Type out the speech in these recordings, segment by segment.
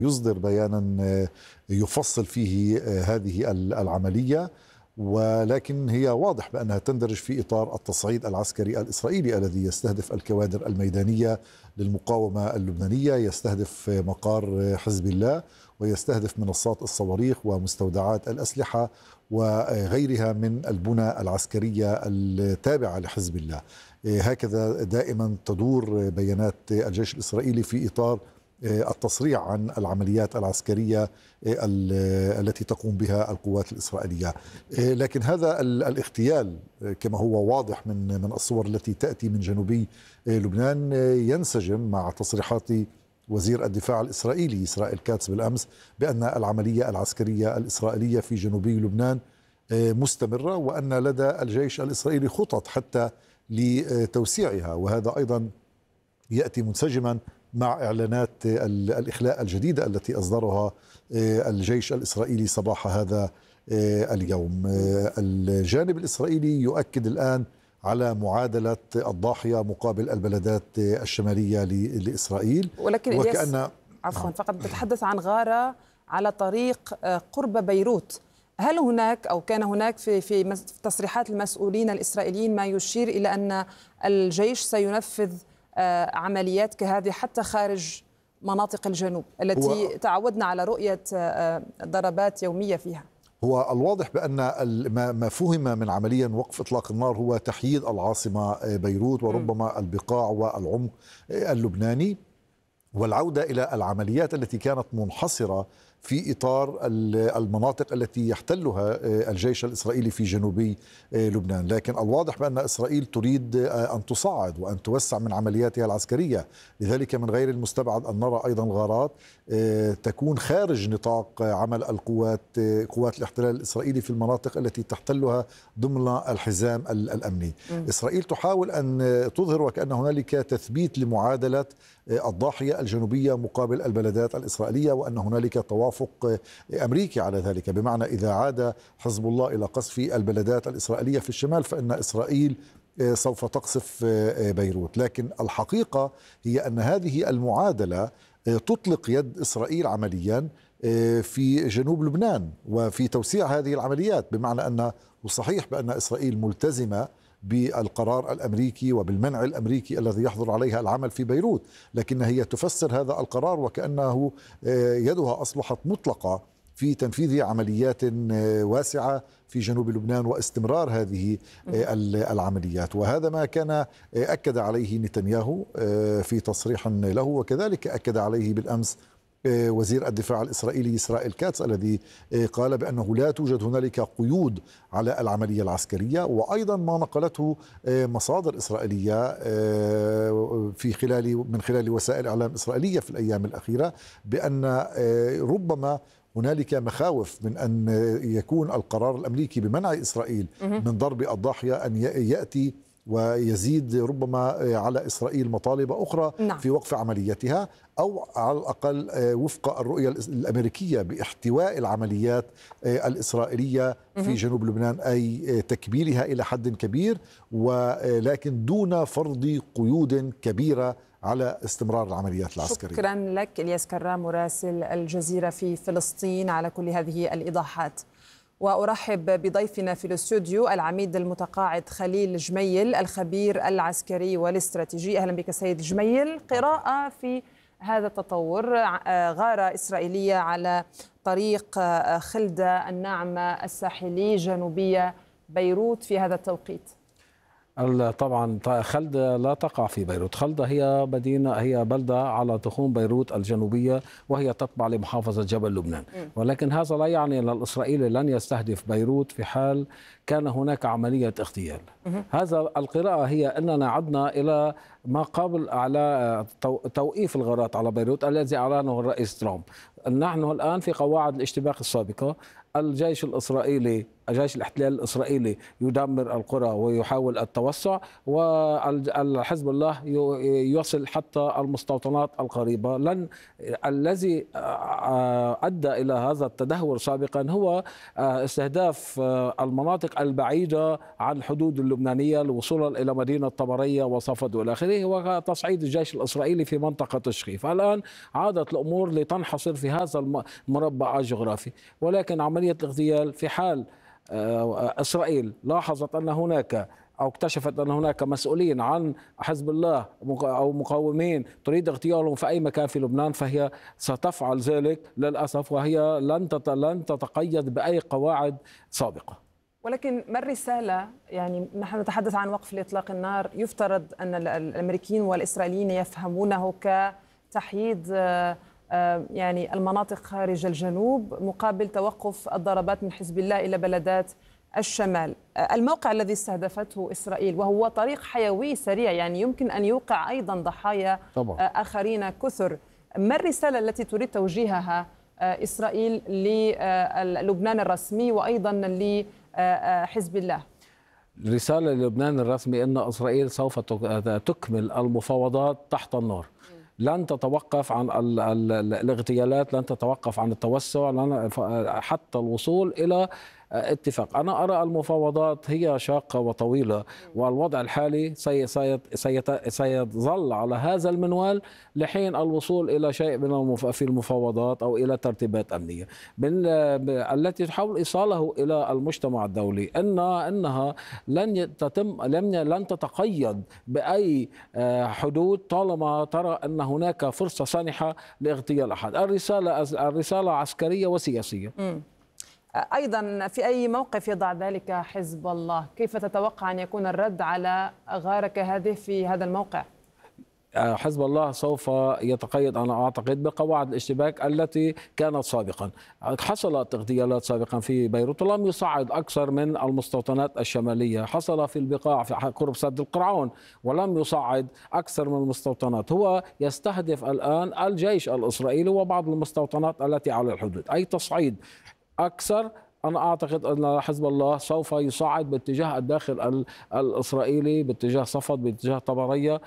يصدر بيانا يفصل فيه هذه العملية، ولكن هي واضح بأنها تندرج في إطار التصعيد العسكري الإسرائيلي الذي يستهدف الكوادر الميدانية للمقاومة اللبنانية، يستهدف مقار حزب الله، ويستهدف منصات الصواريخ ومستودعات الأسلحة وغيرها من البنى العسكرية التابعة لحزب الله. هكذا دائما تدور بيانات الجيش الإسرائيلي في إطار التصريح عن العمليات العسكرية التي تقوم بها القوات الإسرائيلية. لكن هذا الاغتيال كما هو واضح من الصور التي تأتي من جنوبي لبنان ينسجم مع تصريحات وزير الدفاع الإسرائيلي إسرائيل كاتس بالأمس بأن العملية العسكرية الإسرائيلية في جنوبي لبنان مستمرة، وأن لدى الجيش الإسرائيلي خطط حتى لتوسيعها، وهذا أيضا يأتي منسجما مع إعلانات الإخلاء الجديدة التي أصدرها الجيش الإسرائيلي صباح هذا اليوم. الجانب الإسرائيلي يؤكد الآن على معادلة الضاحية مقابل البلدات الشمالية لإسرائيل، ولكن وكأن عفوا فقط تتحدث عن غارة على طريق قرب بيروت. هل هناك أو كان هناك في تصريحات المسؤولين الإسرائيليين ما يشير إلى أن الجيش سينفذ عمليات كهذه حتى خارج مناطق الجنوب التي تعودنا على رؤية ضربات يومية فيها؟ هو الواضح بأن ما فهم من عمليا وقف إطلاق النار هو تحييد العاصمة بيروت وربما البقاع والعمق اللبناني، والعودة إلى العمليات التي كانت منحصرة في إطار المناطق التي يحتلها الجيش الإسرائيلي في جنوبي لبنان. لكن الواضح بأن إسرائيل تريد أن تصعد وأن توسع من عملياتها العسكرية، لذلك من غير المستبعد أن نرى أيضا غارات تكون خارج نطاق عمل قوات الاحتلال الإسرائيلي في المناطق التي تحتلها ضمن الحزام الأمني. إسرائيل تحاول أن تظهر وكأن هنالك تثبيت لمعادلة الضاحية الجنوبية مقابل البلدات الإسرائيلية، وأن هنالك توافق أمريكي على ذلك، بمعنى إذا عاد حزب الله إلى قصف البلدات الإسرائيلية في الشمال فإن إسرائيل سوف تقصف بيروت. لكن الحقيقة هي أن هذه المعادلة تطلق يد إسرائيل عمليا في جنوب لبنان وفي توسيع هذه العمليات، بمعنى أن صحيح بأن إسرائيل ملتزمة بالقرار الأمريكي وبالمنع الأمريكي الذي يحظر عليها العمل في بيروت، لكن هي تفسر هذا القرار وكأنه يدها أصبحت مطلقة في تنفيذ عمليات واسعة في جنوب لبنان واستمرار هذه العمليات. وهذا ما كان أكد عليه نتنياهو في تصريح له، وكذلك أكد عليه بالأمس وزير الدفاع الإسرائيلي إسرائيل كاتس الذي قال بأنه لا توجد هنالك قيود على العملية العسكرية. وأيضا ما نقلته مصادر إسرائيلية من خلال وسائل إعلام إسرائيلية في الأيام الأخيرة بأن ربما هنالك مخاوف من أن يكون القرار الأمريكي بمنع إسرائيل من ضرب الضاحية أن يأتي ويزيد ربما على إسرائيل مطالب أخرى في وقف عملياتها، أو على الأقل وفق الرؤية الأمريكية باحتواء العمليات الإسرائيلية في جنوب لبنان، أي تكبيرها إلى حد كبير ولكن دون فرض قيود كبيرة على استمرار العمليات العسكرية. شكرا لك إلياس كرام مراسل الجزيرة في فلسطين على كل هذه الإيضاحات. وأرحب بضيفنا في الاستوديو العميد المتقاعد خليل جميل الخبير العسكري والاستراتيجي. أهلا بك سيد جميل. قراءة في هذا التطور، غارة إسرائيلية على طريق خلدة الناعمة الساحلي جنوبية بيروت في هذا التوقيت. طبعا خلدة لا تقع في بيروت، خلدة هي مدينة، هي بلدة على تخوم بيروت الجنوبية وهي تتبع لمحافظة جبل لبنان، ولكن هذا لا يعني أن الإسرائيلي لن يستهدف بيروت في حال كان هناك عملية اغتيال. هذا القراءة هي أننا عدنا إلى ما قبل على توقيف الغارات على بيروت الذي أعلنه الرئيس ترامب. نحن الآن في قواعد الاشتباك السابقة، الجيش الإسرائيلي جيش الاحتلال الإسرائيلي يدمر القرى ويحاول التوسع، والحزب الله يصل حتى المستوطنات القريبة. أدى إلى هذا التدهور سابقا هو استهداف المناطق البعيدة عن الحدود اللبنانية لوصولا إلى مدينة طبرية وصفد وإلى آخره، وتصعيد الجيش الإسرائيلي في منطقة تشخيف. الآن عادت الأمور لتنحصر في هذا المربع الجغرافي، ولكن عملية الاغتيال في حال إسرائيل لاحظت أن هناك أو اكتشفت أن هناك مسؤولين عن حزب الله أو مقاومين تريد اغتيالهم في أي مكان في لبنان، فهي ستفعل ذلك للأسف، وهي لن تتقيد بأي قواعد سابقة. ولكن ما الرسالة؟ يعني نحن نتحدث عن وقف لإطلاق النار، يفترض أن الأمريكيين والإسرائيليين يفهمونه كتحييد يعني المناطق خارج الجنوب مقابل توقف الضربات من حزب الله إلى بلدات الشمال. الموقع الذي استهدفته إسرائيل وهو طريق حيوي سريع، يعني يمكن أن يوقع أيضا ضحايا طبعا آخرين كثر. ما الرسالة التي تريد توجيهها إسرائيل للبنان الرسمي وأيضا لحزب الله؟ الرسالة للبنان الرسمي أن إسرائيل سوف تكمل المفاوضات تحت النار، لن تتوقف عن الاغتيالات، لن تتوقف عن التوسع حتى الوصول إلى اتفاق. أنا أرى المفاوضات هي شاقة وطويلة، والوضع الحالي سيظل على هذا المنوال لحين الوصول إلى شيء من في المفاوضات أو إلى ترتيبات أمنية التي تحاول إيصاله إلى المجتمع الدولي أنها لن تتقيد بأي حدود طالما ترى أن هناك فرصة سانحة لاغتيال أحد. الرسالة عسكرية وسياسية. أيضا في أي موقف يضع ذلك حزب الله؟ كيف تتوقع أن يكون الرد على غارة كهذه في هذا الموقع؟ حزب الله سوف يتقيد أنا أعتقد بقواعد الاشتباك التي كانت سابقا. حصلت اغتيالات سابقا في بيروت ولم يصعد أكثر من المستوطنات الشمالية، حصل في البقاع في قرب سد القرعون ولم يصعد أكثر من المستوطنات. هو يستهدف الآن الجيش الإسرائيلي وبعض المستوطنات التي على الحدود، أي تصعيد أكثر. أنا أعتقد أن حزب الله سوف يصعد باتجاه الداخل الإسرائيلي، باتجاه صفد، باتجاه طبرية،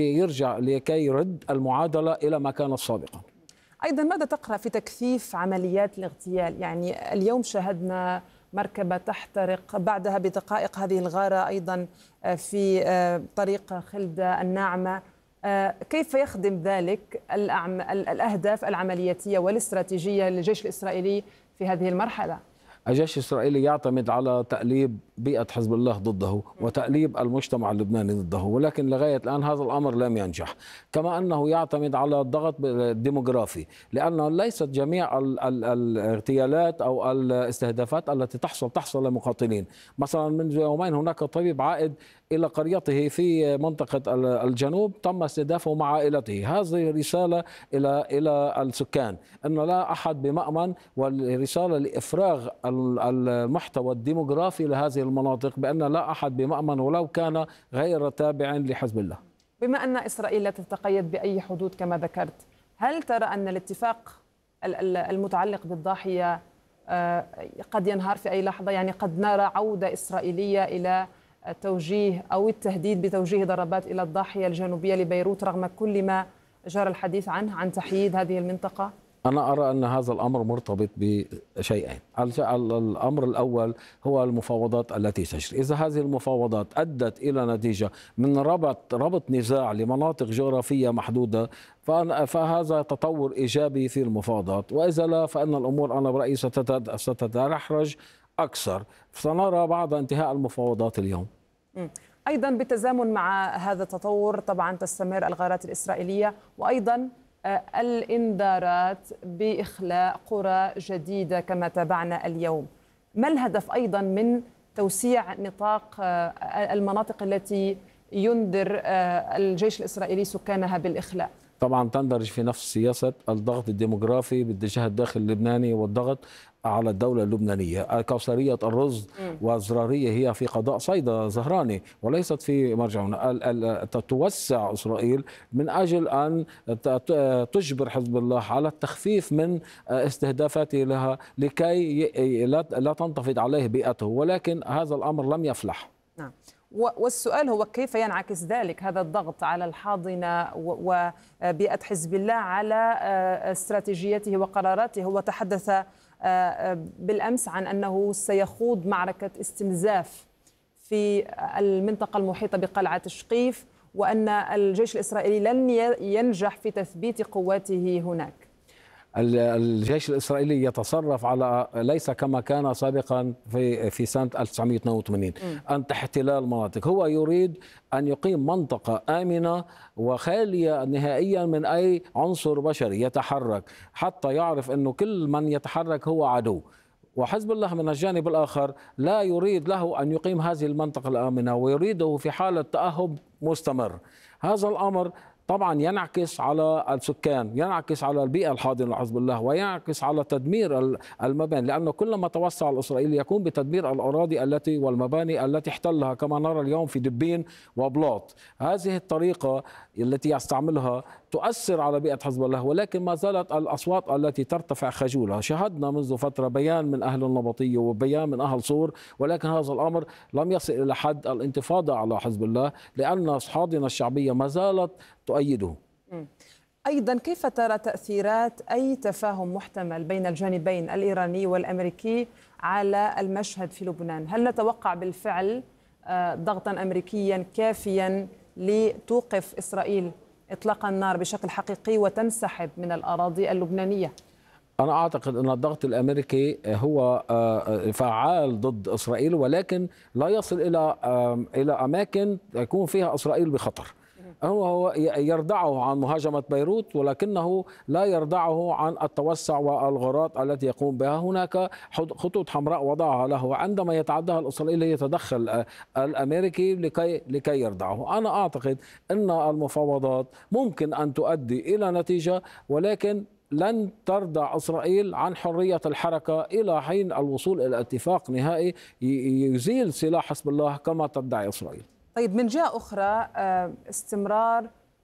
لكي يرد المعادلة إلى ما كانت سابقا. أيضا ماذا تقرأ في تكثيف عمليات الاغتيال؟ يعني اليوم شاهدنا مركبة تحترق، بعدها بدقائق هذه الغارة أيضا في طريق خلدة الناعمة. كيف يخدم ذلك الأهداف العملياتية والاستراتيجية للجيش الإسرائيلي في هذه المرحلة؟ الجيش الإسرائيلي يعتمد على تأليب بيئة حزب الله ضده وتأليب المجتمع اللبناني ضده، ولكن لغاية الآن هذا الأمر لم ينجح. كما أنه يعتمد على الضغط الديموغرافي، لأن ليست جميع الاغتيالات أو الاستهدافات التي تحصل لمقاتلين. مثلا منذ يومين هناك طبيب عائد إلى قريته في منطقة الجنوب تم استهدافه مع عائلته. هذه رسالة إلى السكان أن لا أحد بمأمن، والرسالة لإفراغ المحتوى الديموغرافي لهذه المناطق بأن لا أحد بمأمن ولو كان غير تابع لحزب الله. بما أن إسرائيل لا تتقيد بأي حدود كما ذكرت، هل ترى أن الاتفاق المتعلق بالضاحية قد ينهار في أي لحظة؟ يعني قد نرى عودة إسرائيلية إلى توجيه أو التهديد بتوجيه ضربات إلى الضاحية الجنوبية لبيروت رغم كل ما جرى الحديث عنه عن تحييد هذه المنطقة؟ أنا أرى أن هذا الأمر مرتبط بشيئين. الأمر الأول هو المفاوضات التي تجري. إذا هذه المفاوضات أدت إلى نتيجة من ربط نزاع لمناطق جغرافية محدودة فهذا تطور إيجابي في المفاوضات، وإذا لا فإن الأمور أنا برأيي ستتدحرج أكثر. سنرى بعد انتهاء المفاوضات اليوم. أيضا بالتزامن مع هذا التطور طبعا تستمر الغارات الإسرائيلية وأيضا الإنذارات بإخلاء قرى جديدة كما تابعنا اليوم. ما الهدف أيضا من توسيع نطاق المناطق التي ينذر الجيش الإسرائيلي سكانها بالإخلاء؟ طبعا تندرج في نفس سياسة الضغط الديموغرافي باتجاه الداخل اللبناني والضغط على الدولة اللبنانية. كوثرية الرز والزرارية هي في قضاء صيدا زهراني وليست في مرجعنا. توسع إسرائيل من أجل أن تجبر حزب الله على التخفيف من استهدافاته لها لكي لا تنتفض عليه بيئته، ولكن هذا الأمر لم يفلح. نعم. والسؤال هو كيف ينعكس ذلك هذا الضغط على الحاضنة وبيئة حزب الله على استراتيجيته وقراراته. هو تحدث بالأمس عن أنه سيخوض معركة استنزاف في المنطقة المحيطة بقلعة شقيف، وأن الجيش الإسرائيلي لن ينجح في تثبيت قواته هناك. الجيش الإسرائيلي يتصرف على ليس كما كان سابقا في سنة 1982 أن احتلال مناطق. هو يريد أن يقيم منطقة آمنة وخالية نهائيا من أي عنصر بشري يتحرك، حتى يعرف أنه كل من يتحرك هو عدو. وحزب الله من الجانب الآخر لا يريد له أن يقيم هذه المنطقة الآمنة، ويريده في حالة تأهب مستمر. هذا الأمر طبعا ينعكس على السكان، ينعكس على البيئة الحاضنة لحزب الله، وينعكس على تدمير المباني، لأنه كلما توسع الإسرائيلي يكون بتدمير الأراضي التي والمباني التي احتلها، كما نرى اليوم في دبين وبلاط. هذه الطريقة التي يستعملها تؤثر على بيئة حزب الله، ولكن ما زالت الأصوات التي ترتفع خجولة. شاهدنا منذ فترة بيان من أهل النبطية وبيان من أهل صور، ولكن هذا الأمر لم يصل إلى حد الانتفاضة على حزب الله، لأن أصحابنا الشعبية ما زالت تؤيده. أيضا كيف ترى تأثيرات أي تفاهم محتمل بين الجانبين الإيراني والأمريكي على المشهد في لبنان؟ هل نتوقع بالفعل ضغطا أمريكيا كافيا لتوقف إسرائيل إطلاق النار بشكل حقيقي وتنسحب من الأراضي اللبنانية؟ أنا أعتقد أن الضغط الأمريكي هو فعال ضد إسرائيل، ولكن لا يصل إلى أماكن يكون فيها إسرائيل بخطر. هو يردعه عن مهاجمة بيروت، ولكنه لا يردعه عن التوسع والغارات التي يقوم بها. هناك خطوط حمراء وضعها له، وعندما يتعداها الإسرائيلي يتدخل الأمريكي لكي يردعه. أنا أعتقد أن المفاوضات ممكن أن تؤدي إلى نتيجة، ولكن لن تردع إسرائيل عن حرية الحركة إلى حين الوصول إلى اتفاق نهائي يزيل سلاح حزب الله كما تدعي إسرائيل. طيب، من جهة أخرى استمرار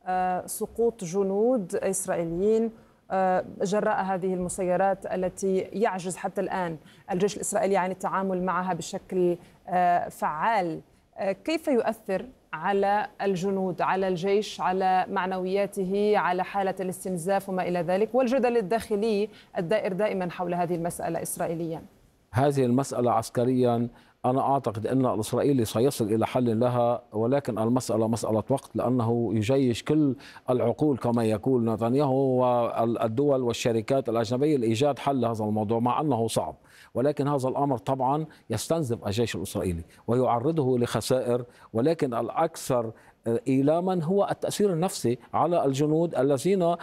سقوط جنود إسرائيليين جراء هذه المسيرات التي يعجز حتى الآن الجيش الإسرائيلي عن التعامل معها بشكل فعال. كيف يؤثر على الجنود، على الجيش، على معنوياته، على حالة الاستنزاف وما إلى ذلك، والجدل الداخلي الدائر دائما حول هذه المسألة إسرائيليا؟ هذه المسألة عسكريا أنا أعتقد أن الإسرائيلي سيصل إلى حل لها، ولكن المسألة مسألة وقت، لأنه يجيش كل العقول كما يقول نتنياهو والدول والشركات الأجنبية لإيجاد حل لهذا الموضوع، مع أنه صعب. ولكن هذا الأمر طبعا يستنزف الجيش الإسرائيلي ويعرضه لخسائر، ولكن الأكثر إيلاما هو التأثير النفسي على الجنود الذين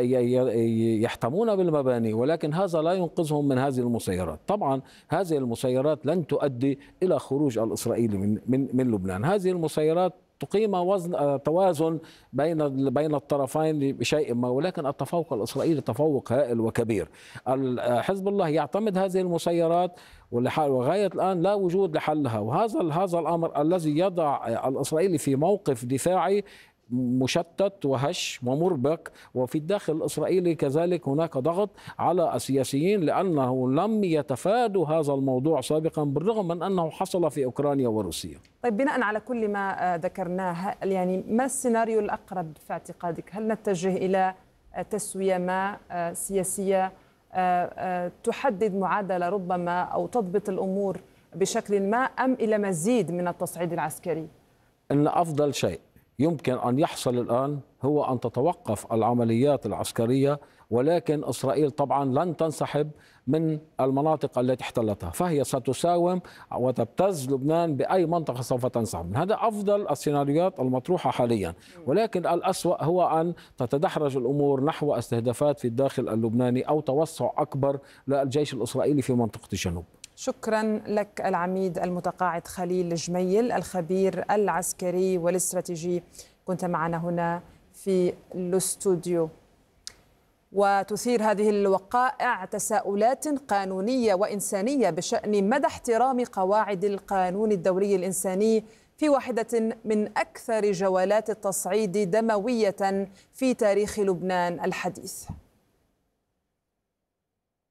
يحتمون بالمباني، ولكن هذا لا ينقذهم من هذه المسيرات. طبعا هذه المسيرات لن تؤدي إلى خروج الإسرائيلي من لبنان. هذه المسيرات تقيم توازن بين الطرفين بشيء ما، ولكن التفوق الإسرائيلي تفوق هائل وكبير. حزب الله يعتمد هذه المسيرات ولغاية الآن لا وجود لحلها، وهذا الأمر الذي يضع الإسرائيلي في موقف دفاعي مشتت وهش ومربك. وفي الداخل الإسرائيلي كذلك هناك ضغط على السياسيين، لأنه لم يتفادوا هذا الموضوع سابقا بالرغم من أنه حصل في أوكرانيا وروسيا. طيب، بناء على كل ما ذكرناه، يعني ما السيناريو الأقرب في اعتقادك؟ هل نتجه إلى تسوية ما سياسية تحدد معادلة ربما أو تضبط الأمور بشكل ما، أم إلى مزيد من التصعيد العسكري؟ إن أفضل شيء يمكن أن يحصل الآن هو أن تتوقف العمليات العسكرية، ولكن إسرائيل طبعا لن تنسحب من المناطق التي احتلتها، فهي ستساوم وتبتز لبنان بأي منطقة سوف تنسحب. هذا أفضل السيناريوهات المطروحة حاليا، ولكن الأسوأ هو أن تتدحرج الأمور نحو استهدافات في الداخل اللبناني أو توسع أكبر للجيش الإسرائيلي في منطقة الجنوب. شكرا لك العميد المتقاعد خليل جميل، الخبير العسكري والاستراتيجي، كنت معنا هنا في الاستوديو. وتثير هذه الوقائع تساؤلات قانونية وإنسانية بشأن مدى احترام قواعد القانون الدولي الإنساني في واحدة من أكثر جولات التصعيد دموية في تاريخ لبنان الحديث.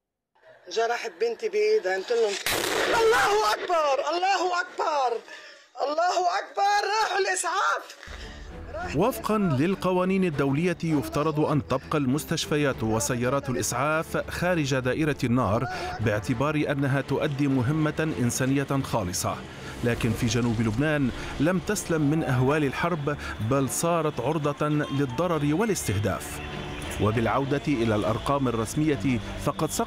جرحت بنتي بإيدها، قلت لهم الله أكبر الله أكبر الله أكبر، راحوا الإسعاف. وفقا للقوانين الدولية يفترض أن تبقى المستشفيات وسيارات الإسعاف خارج دائرة النار باعتبار أنها تؤدي مهمة إنسانية خالصة، لكن في جنوب لبنان لم تسلم من أهوال الحرب، بل صارت عرضة للضرر والاستهداف. وبالعودة إلى الأرقام الرسمية فقد سقط